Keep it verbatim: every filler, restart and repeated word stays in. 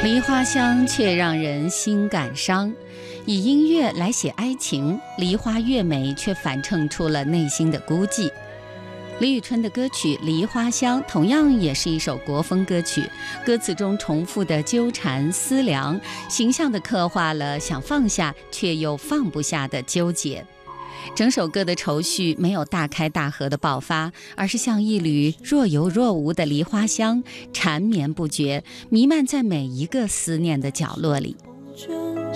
梨花香却让人心感伤，以音乐来写哀情，梨花越美，却反衬出了内心的孤寂。李宇春的歌曲《梨花香》同样也是一首国风歌曲，歌词中重复的纠缠思量，形象地刻画了想放下却又放不下的纠结。整首歌的愁绪没有大开大合的爆发，而是像一缕若有若无的梨花香，缠绵不绝，弥漫在每一个思念的角落里。